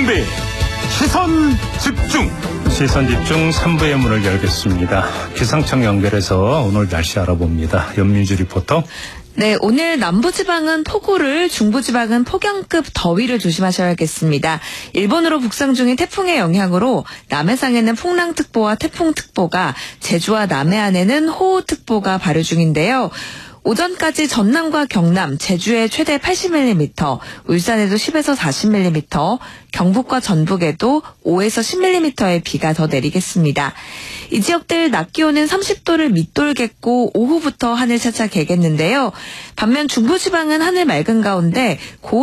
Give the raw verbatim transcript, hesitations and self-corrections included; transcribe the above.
김종배 시선 집중. 시선 집중 삼 부의 문을 열겠습니다. 기상청 연결해서 오늘 날씨 알아봅니다. 연민주 리포터. 네, 오늘 남부지방은 폭우를, 중부지방은 폭염급 더위를 조심하셔야겠습니다. 일본으로 북상 중인 태풍의 영향으로 남해상에는 풍랑특보와 태풍특보가, 제주와 남해안에는 호우특보가 발효 중인데요. 오전까지 전남과 경남, 제주에 최대 팔십 밀리미터, 울산에도 십에서 사십 밀리미터, 경북과 전북에도 오에서 십 밀리미터의 비가 더 내리겠습니다. 이 지역들 낮 기온은 삼십 도를 밑돌겠고 오후부터 하늘 차차 개겠는데요. 반면 중부지방은 하늘 맑은 가운데 고